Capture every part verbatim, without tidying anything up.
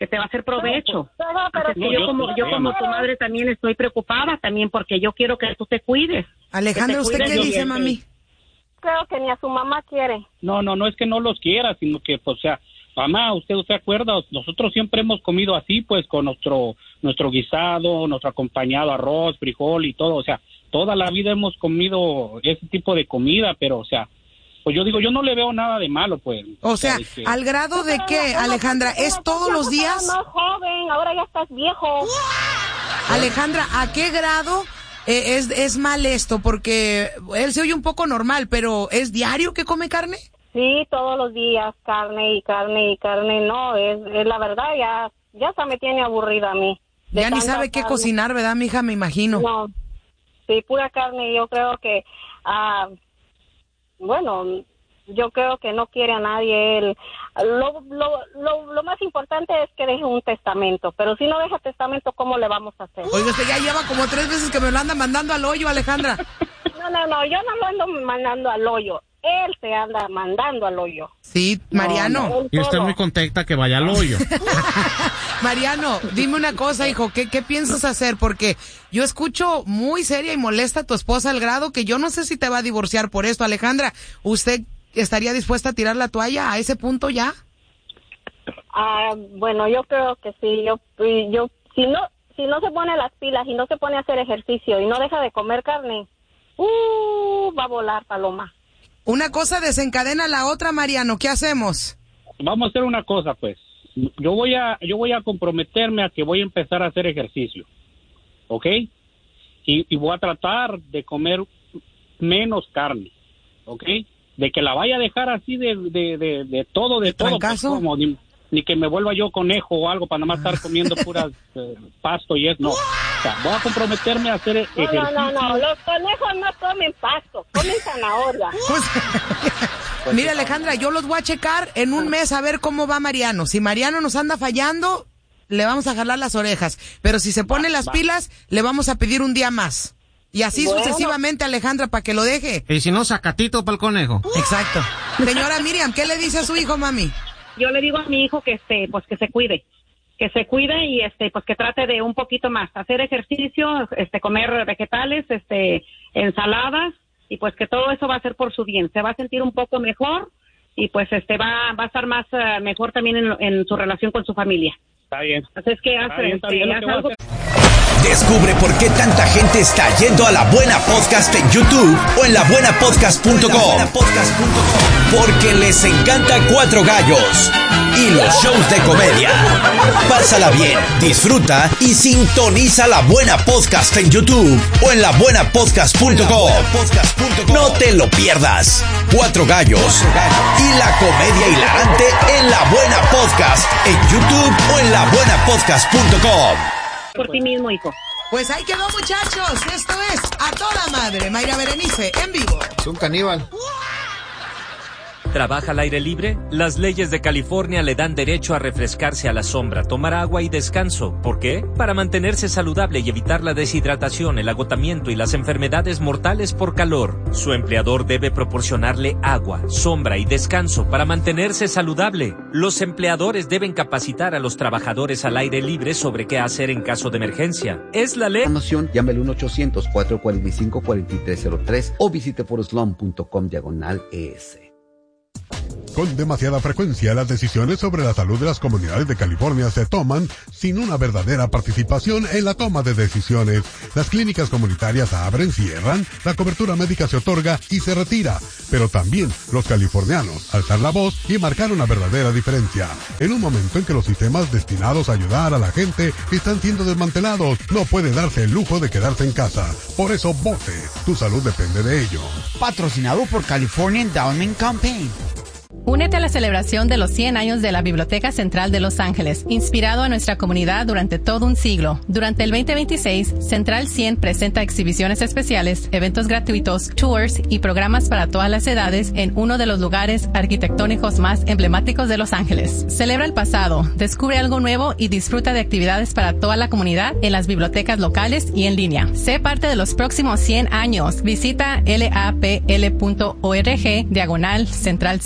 que te va a hacer provecho. Pero, pero, Así que yo como yo como tu madre también estoy preocupada también porque yo quiero que tú te cuides. Alejandra, ¿usted qué dice, mami? Creo que ni a su mamá quiere. No, no, no es que no los quiera, sino que, pues, o sea, mamá, usted se acuerda, nosotros siempre hemos comido así, pues, con nuestro nuestro guisado, nuestro acompañado arroz, frijol y todo, o sea, toda la vida hemos comido ese tipo de comida, pero, o sea, pues yo digo, yo no le veo nada de malo, pues. O sea, que... ¿al grado de qué, Alejandra? ¿Es todos los días? No, joven, ahora ya estás viejo. Alejandra, ¿a qué grado eh, es, es mal esto? Porque él se oye un poco normal, pero ¿es diario que come carne? Sí, todos los días, carne y carne y carne. No, es, es la verdad, ya, ya se me tiene aburrida a mí. Ya ni sabe qué cocinar, ¿verdad, mija? Me imagino. No, sí, pura carne. Yo creo que... Uh, Bueno, yo creo que no quiere a nadie él. Lo, lo, lo, lo más importante es que deje un testamento, pero si no deja testamento, ¿cómo le vamos a hacer? Oiga, usted ya lleva como tres veces que me lo anda mandando al hoyo, Alejandra. No, no, no, yo no lo ando mandando al hoyo. Él se anda mandando al hoyo. Sí, Mariano. No, no. Y usted muy contenta que vaya al hoyo. Mariano, dime una cosa, hijo, ¿qué, ¿qué piensas hacer? Porque yo escucho muy seria y molesta a tu esposa al grado que yo no sé si te va a divorciar por esto. Alejandra, ¿usted estaría dispuesta a tirar la toalla a ese punto ya? Ah, bueno, yo creo que sí. Yo, yo, si no, si no se pone las pilas y no se pone a hacer ejercicio y no deja de comer carne, uh, va a volar paloma. Una cosa desencadena la otra, Mariano. ¿Qué hacemos? Vamos a hacer una cosa, pues. Yo voy a, yo voy a comprometerme a que voy a empezar a hacer ejercicio, ¿ok? Y, y voy a tratar de comer menos carne, ¿ok? De que la vaya a dejar así de, de, de, de todo, de, ¿De todo. Pues, como, ni, ni que me vuelva yo conejo o algo para nada más estar comiendo puras eh, pasto y eso, no. O sea, voy a comprometerme a hacer ejercicio. No, no, no, no, los conejos no comen pasto, comen zanahoria. Pues, mira, Alejandra, yo los voy a checar en un mes a ver cómo va Mariano. Si Mariano nos anda fallando, le vamos a jalar las orejas. Pero si se pone va, las va. pilas, le vamos a pedir un día más. Y así bueno. sucesivamente, Alejandra, para que lo deje. Y si no, sacatito para el conejo. Exacto. Señora Miriam, ¿qué le dice a su hijo, mami? Yo le digo a mi hijo que este, pues que se cuide. Que se cuide y este, pues que trate de un poquito más. Hacer ejercicio, este, comer vegetales, este, ensaladas. Y pues que todo eso va a ser por su bien. Se va a sentir un poco mejor y pues este va va a estar más uh, mejor también en, en su relación con su familia. Está bien. Entonces, ¿qué hace? Está bien, está bien, hace algo... Descubre por qué tanta gente está yendo a La Buena Podcast en YouTube o en la buena podcast punto com. Porque les encanta Cuatro Gallos y los shows de comedia. Pásala bien, disfruta y sintoniza La Buena Podcast en YouTube o en la buena podcast punto com. No te lo pierdas. Cuatro Gallos y la comedia hilarante en La Buena Podcast en YouTube o en la buena podcast punto com. Por ti mismo, hijo. Pues ahí quedó, muchachos. Esto es A Toda Madre. Mayra Berenice, en vivo. Es un caníbal. ¿Trabaja al aire libre? Las leyes de California le dan derecho a refrescarse a la sombra, tomar agua y descanso. ¿Por qué? Para mantenerse saludable y evitar la deshidratación, el agotamiento y las enfermedades mortales por calor. Su empleador debe proporcionarle agua, sombra y descanso para mantenerse saludable. Los empleadores deben capacitar a los trabajadores al aire libre sobre qué hacer en caso de emergencia. Es la ley. Información, llame al uno ochocientos, cuatro cuatro cinco, cuatro tres cero tres o visite foroslum punto com diagonal es. Con demasiada frecuencia, las decisiones sobre la salud de las comunidades de California se toman sin una verdadera participación en la toma de decisiones. Las clínicas comunitarias abren, cierran, la cobertura médica se otorga y se retira. Pero también los californianos alzan la voz y marcar una verdadera diferencia. En un momento en que los sistemas destinados a ayudar a la gente están siendo desmantelados, no puede darse el lujo de quedarse en casa. Por eso vote. Tu salud depende de ello. Patrocinado por California Endowment Campaign. Únete a la celebración de los cien años de la Biblioteca Central de Los Ángeles, inspirado a nuestra comunidad durante todo un siglo. Durante el veinte veintiséis, Central cien presenta exhibiciones especiales, eventos gratuitos, tours y programas para todas las edades en uno de los lugares arquitectónicos más emblemáticos de Los Ángeles. Celebra el pasado, descubre algo nuevo y disfruta de actividades para toda la comunidad en las bibliotecas locales y en línea. Sé parte de los próximos cien años. Visita lapl punto org diagonal Central cien.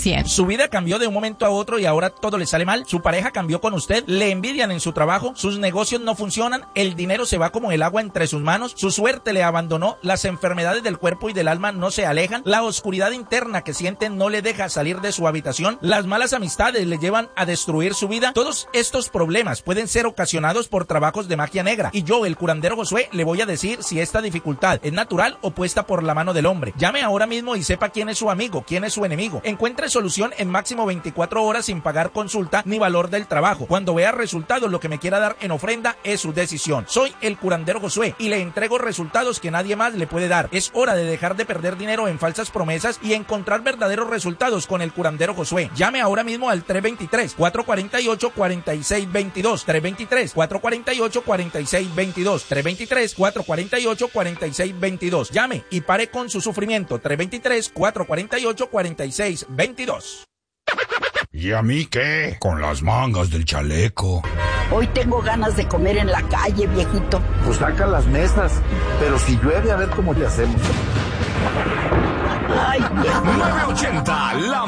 vida cambió de un momento a otro y ahora todo le sale mal. Su pareja cambió con usted, le envidian en su trabajo, sus negocios no funcionan, el dinero se va como el agua entre sus manos, su suerte le abandonó, las enfermedades del cuerpo y del alma no se alejan, la oscuridad interna que siente no le deja salir de su habitación, las malas amistades le llevan a destruir su vida. Todos estos problemas pueden ser ocasionados por trabajos de magia negra, y yo, el curandero Josué, le voy a decir si esta dificultad es natural o puesta por la mano del hombre. Llame ahora mismo y sepa quién es su amigo, quién es su enemigo. Encuentre solución en máximo veinticuatro horas sin pagar consulta ni valor del trabajo. Cuando vea resultados, lo que me quiera dar en ofrenda es su decisión. Soy el curandero Josué y le entrego resultados que nadie más le puede dar. Es hora de dejar de perder dinero en falsas promesas y encontrar verdaderos resultados con el curandero Josué. Llame ahora mismo al tres dos tres, cuatro cuatro ocho, cuatro seis dos dos, tres dos tres, cuatro cuatro ocho, cuatro seis dos dos, tres dos tres, cuatro cuatro ocho, cuatro seis dos dos. Llame y pare con su sufrimiento. tres dos tres, cuatro cuatro ocho, cuatro seis dos dos. ¿Y a mí qué? Con las mangas del chaleco. Hoy tengo ganas de comer en la calle, viejito. Pues saca las mesas, pero si llueve a ver cómo le hacemos. Ay, viejo. nueve ochenta, la